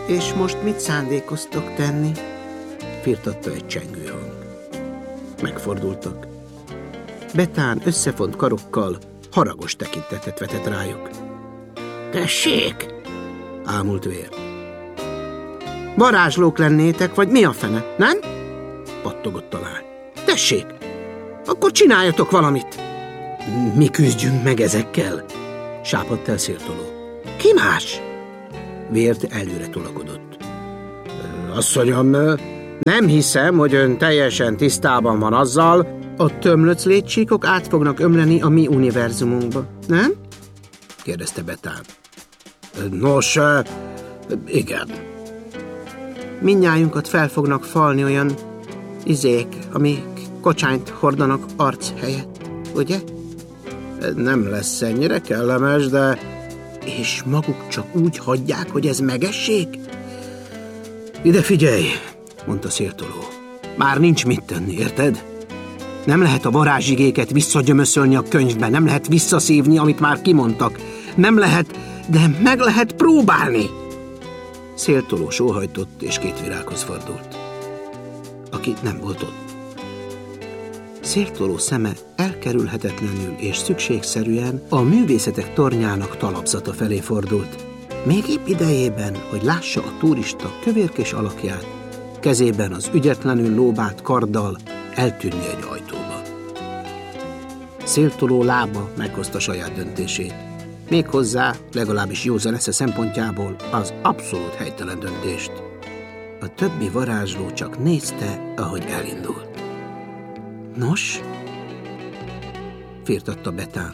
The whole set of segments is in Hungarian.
És most mit szándékoztok tenni? Firtatta egy csengő hang. Megfordultak. Betán összefont karokkal haragos tekintetet vetett rájuk. Tessék! Ámult Vér. Varázslók lennétek, vagy mi a fene, nem? Pattogott a lány. Tessék! Akkor csináljatok valamit! Mi küzdjünk meg ezekkel? Sápadt el Széltoló. Ki más? Vért előre tolakodott. Asszonyom, nem hiszem, hogy ön teljesen tisztában van azzal, a tömlöc létcsíkok át fognak ömleni a mi univerzumunkba, nem? Kérdezte Betán. Nos, igen. Mindnyájunkat fel fognak falni olyan izék, amik kocsányt hordanak arc helyett, ugye? Nem lesz ennyire kellemes, de... És maguk csak úgy hagyják, hogy ez megessék? Ide figyelj, mondta Széltoló. Már nincs mit tenni, érted? Nem lehet a varázsigéket visszagyömöszölni a könyvben, nem lehet visszaszívni, amit már kimondtak. Nem lehet, de meg lehet próbálni. Széltoló sóhajtott, és Kétvirághoz fordult, aki nem volt ott. Széltoló szeme elkerülhetetlenül és szükségszerűen a művészetek tornyának talapzata felé fordult. Még épp idejében, hogy lássa a turista kövérkés alakját, kezében az ügyetlenül lóbált karddal eltűnni egy ajtóba. Széltoló lába meghozta saját döntését. Méghozzá, legalábbis józan esze szempontjából az abszolút helytelen döntést. A többi varázsló csak nézte, ahogy elindult. Nos? Firtatta Betán.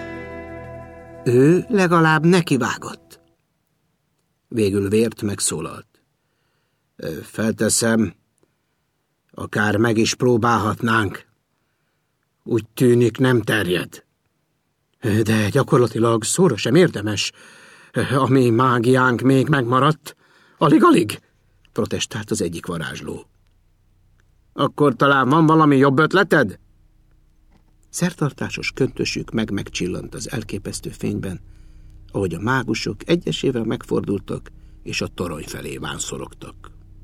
Ő legalább nekivágott. Végül Vért megszólalt. Felteszem, akár meg is próbálhatnánk. Úgy tűnik, nem terjed. De gyakorlatilag szóra sem érdemes. A mi mágiánk még megmaradt. Alig-alig, protestált az egyik varázsló. Akkor talán van valami jobb ötleted? Szertartásos köntösük megcsillant az elképesztő fényben, ahogy a mágusok egyesével megfordultak, és a torony felé vánszorogtak.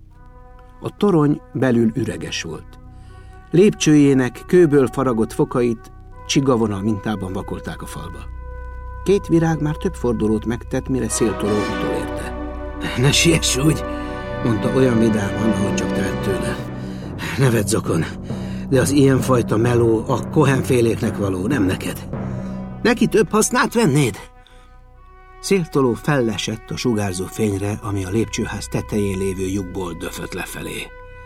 A torony belül üreges volt. Lépcsőjének kőből faragott fokait csigavonal mintában vakolták a falba. Kétvirág már több fordulót megtett, mire Széltoló utolérte. Ne siess úgy, mondta olyan vidáman, ahogy csak telt tőle. Nevetsz, Zokon, de az ilyenfajta meló a Cohen-féléknek való, nem neked. Neki több hasznát vennéd? Széltoló fellesett a sugárzó fényre, ami a lépcsőház tetején lévő lyukból döfött lefelé.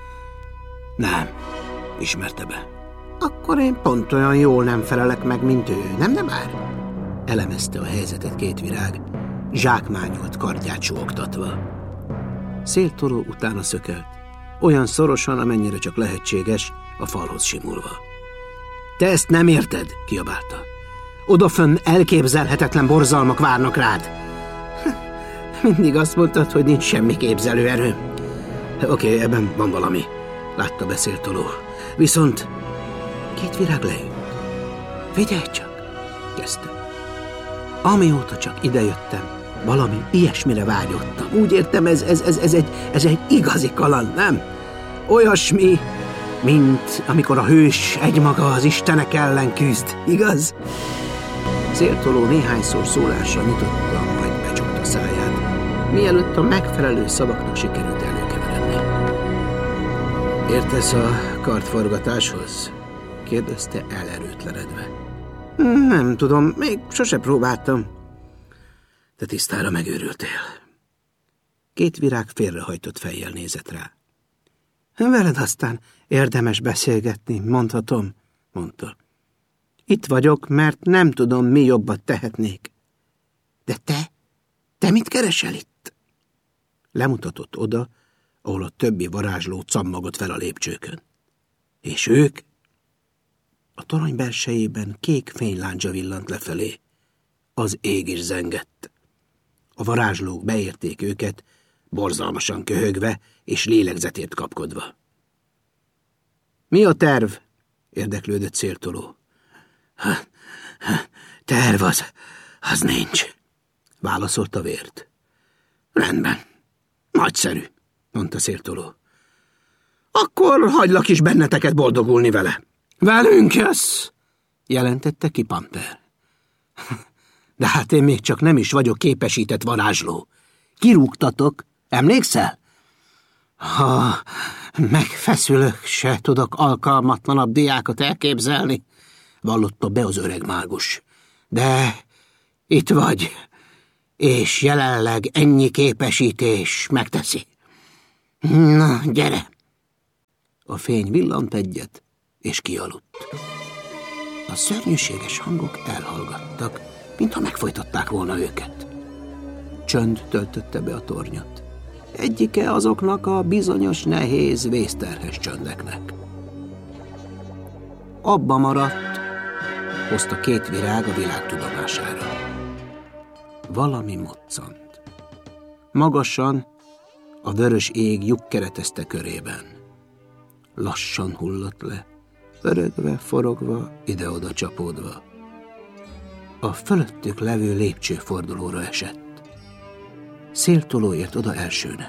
Nem, ismerte be. Akkor én pont olyan jól nem felelek meg, mint ő, nem bár? Elemezte a helyzetet Kétvirág, zsákmányolt kardját suhogtatva. Széltoló utána szökelt, olyan szorosan, amennyire csak lehetséges, a falhoz simulva. Te ezt nem érted, kiabálta. Odafönn elképzelhetetlen borzalmak várnak rád. Mindig azt mondtad, hogy nincs semmi képzelőerő. Oké, ebben van valami, látta be Széltoló. Viszont Kétvirág leült. Figyelj csak, kezdte. Amióta csak idejöttem, valami ilyesmire vágyottam. Úgy értem, ez egy igazi kaland, nem? Olyasmi, mint amikor a hős egymaga az istenek ellen küzd, igaz? Széltoló néhányszor szólásra nyitotta, majd becsukta száját, mielőtt a megfelelő szavaknak sikerült előkeveredni. Értesz a kardforgatáshoz? Kérdezte elerőtlenedve. Nem tudom, még sose próbáltam. Te tisztára megőrültél. Kétvirág félrehajtott fejjel nézett rá. Veled aztán érdemes beszélgetni, mondhatom, mondta. Itt vagyok, mert nem tudom, mi jobbat tehetnék. De te mit keresel itt? Lemutatott oda, ahol a többi varázsló cammogott fel a lépcsőkön. És ők? A torony belsejében kék fényláncsa villant lefelé. Az ég is zengett. A varázslók beérték őket, borzalmasan köhögve és lélegzetét kapkodva. Mi a terv? Érdeklődött Széltoló. Terv az nincs, válaszolta Vért. Rendben, Nagyszerű, mondta Széltoló. Akkor hagylak is benneteket boldogulni vele. Velünk jössz, jelentette ki Panter. De hát én még csak nem is vagyok képesített varázsló. Kirúgtatok, emlékszel? Ha megfeszülök, se tudok alkalmatlanabb diákat elképzelni, vallotta be az öreg mágus. De itt vagy, és jelenleg ennyi képesítés megteszi. Na, gyere! A fény villant egyet, és kialudt. A szörnyűséges hangok elhallgattak, mintha megfojtották volna őket. Csönd töltötte be a tornyot. Egyike azoknak a bizonyos nehéz, vészterhes csöndeknek. Abba maradt, hozta két virág a világ tudomására. Valami moccant. Magasan a vörös ég lyuk keretezte körében. Lassan hullott le, pörögve, forogva, ide-oda csapódva. A fölöttük levő lépcsőfordulóra esett. Széltoló ért oda elsőnek.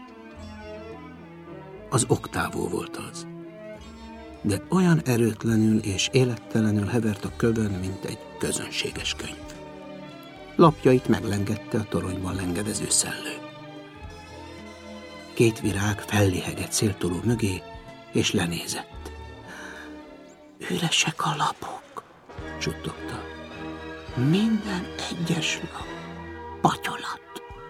Az oktávó volt az. De olyan erőtlenül és élettelenül hevert a kövön, mint egy közönséges könyv. Lapjait meglengette a toronyban lengedező szellő. Két virág fellihegett Széltoló mögé, és lenézett. Üresek a lapok, suttogta. Minden egyes lap patyolat.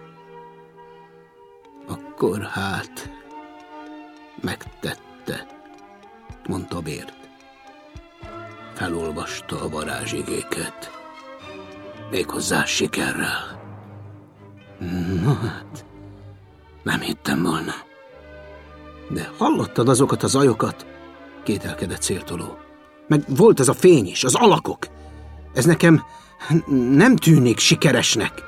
Akkor hát megtette, mondta Bérd. Felolvasta a varázsigéket, méghozzá sikerrel. Na hát, nem hittem volna. De hallottad azokat a zajokat? Kételkedett Széltoló. Meg volt ez a fény is, az alakok. Ez nekem nem tűnik sikeresnek.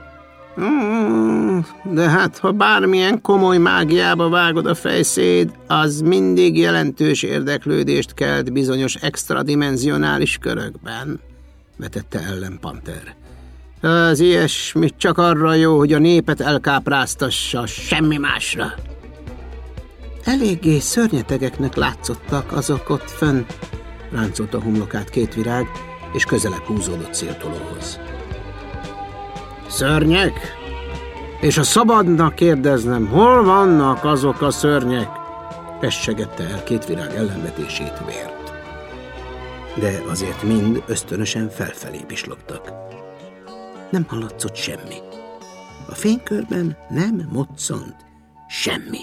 De hát, ha bármilyen komoly mágiába vágod a fejszéd, az mindig jelentős érdeklődést kelt bizonyos extradimenzionális körökben, vetette ellen Panter. Az ilyesmi csak arra jó, hogy a népet elkápráztassa, semmi másra. Eléggé szörnyetegeknek látszottak azok ott fönn, ráncolta a homlokát két virág, és közelebb húzódott Széltolóhoz. Szörnyek? És ha szabadna kérdeznem, hol vannak azok a szörnyek? Pessegette el két virág ellenvetését Vért. De azért mind ösztönösen felfelé pislogtak. Nem hallatszott semmi. A fénykörben nem moccant semmi.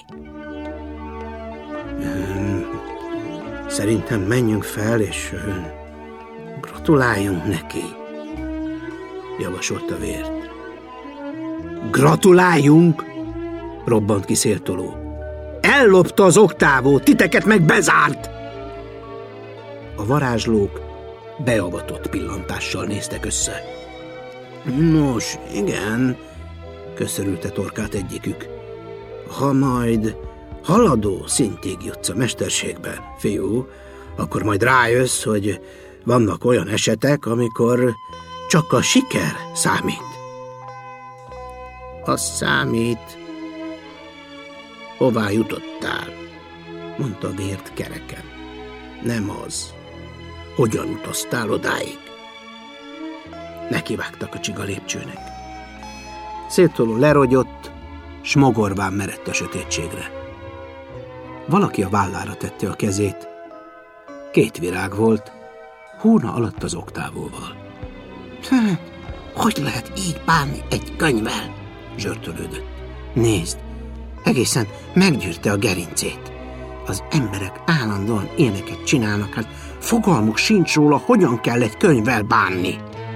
Szerintem menjünk fel, és gratuláljunk neki, javasolta Vért. Gratuláljunk! Robbant ki Széltoló. Ellopta az oktávót, titeket meg bezárt! A varázslók beavatott pillantással néztek össze. Nos, igen, köszörülte torkát egyikük. Ha majd haladó szintig jutsz a mesterségbe, fiú, akkor majd rájössz, hogy vannak olyan esetek, amikor csak a siker számít. Az számít, hová jutottál, mondta Vért kereken. Nem az, hogyan utaztál odáig. Nekivágtak a csiga lépcsőnek. Széltoló lerogyott, s mogorván merett a sötétségre. Valaki a vállára tette a kezét. Két virág volt, húrna alatt az oktávóval. Hogy lehet így bánni egy könyvvel? Zsörtölődött. Nézd, egészen meggyűrte a gerincét. Az emberek állandóan ilyeneket csinálnak, hát fogalmuk sincs róla, hogyan kell egy könyvvel bánni.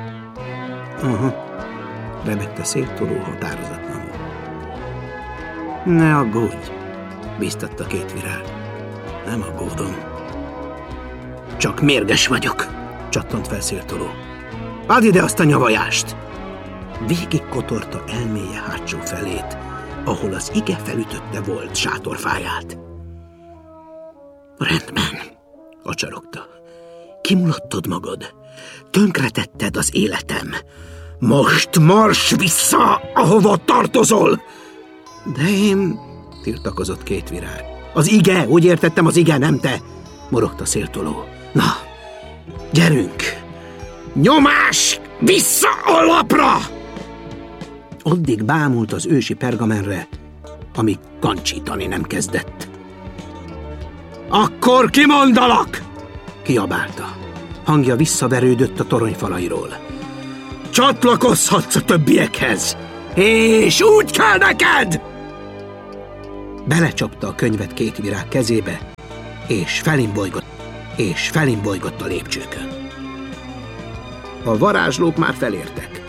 Rebegte Széltoló határozatlanul. Ne aggódj, biztatta két virág. Nem aggódom. Csak mérges vagyok, csattant fel Széltoló. Add ide azt a nyavajást! Végig kotorta elméje hátsó felét, ahol az ige felütötte volt sátorfáját. Rendben, acsarogta. Kimuladtad magad. Tönkretetted az életem. Most marss vissza, ahova tartozol! De én... tiltakozott két virág. Az ige, úgy értettem, az ige, nem te, morogta Széltoló. Na, gyerünk! Nyomás! Vissza a lapra! Addig bámult az ősi pergamenre, amíg kancsítani nem kezdett. Akkor kimondalak! Kiabálta. Hangja visszaverődött a toronyfalairól. Csatlakozhatsz a többiekhez, és úgy kell neked! Belecsapta a könyvet két virág kezébe, és felimbolygott a lépcsőkön. A varázslók már felértek.